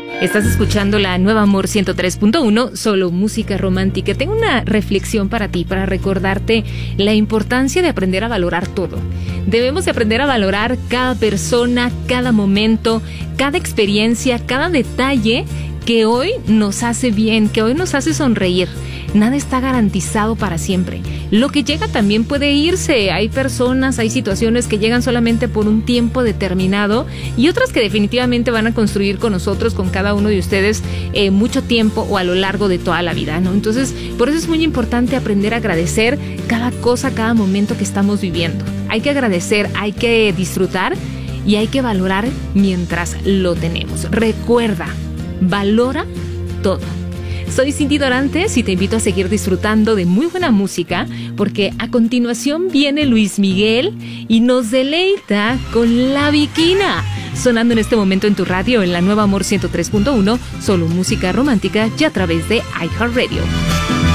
Estás escuchando la Nueva Amor 103.1, solo música romántica. Tengo una reflexión para ti, para recordarte la importancia de aprender a valorar todo. Debemos de aprender a valorar cada persona, cada momento, cada experiencia, cada detalle que hoy nos hace bien, que hoy nos hace sonreír. Nada está garantizado para siempre. Lo que llega también puede irse. Hay personas, hay situaciones que llegan solamente por un tiempo determinado y otras que definitivamente van a construir con nosotros, con cada uno de ustedes, mucho tiempo o a lo largo de toda la vida, ¿no? Entonces, por eso es muy importante aprender a agradecer cada cosa, cada momento que estamos viviendo. Hay que agradecer, hay que disfrutar y hay que valorar mientras lo tenemos. Recuerda, valora todo. Soy Cindy Dorantes y te invito a seguir disfrutando de muy buena música porque a continuación viene Luis Miguel y nos deleita con La Bikina, sonando en este momento en tu radio en la Nueva Amor 103.1, solo música romántica y a través de iHeartRadio.